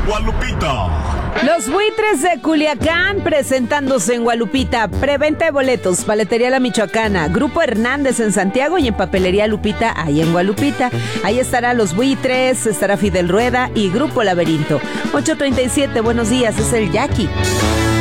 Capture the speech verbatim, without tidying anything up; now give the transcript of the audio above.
Gualupita. Los Buitres de Culiacán presentándose en Gualupita. Preventa de boletos, Paletería La Michoacana, Grupo Hernández en Santiago y en Papelería Lupita, ahí en Gualupita. Ahí estará Los Buitres, estará Fidel Rueda y Grupo Laberinto. ocho treinta y siete, buenos días, es el Jackie.